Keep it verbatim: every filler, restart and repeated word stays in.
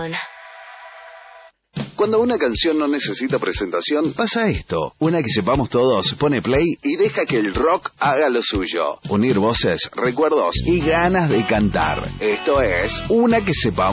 on. Cuando una canción no necesita presentación, pasa esto. Una que sepamos todos pone play y deja que el rock haga lo suyo. Unir voces, recuerdos y ganas de cantar. Esto es Una que sepamos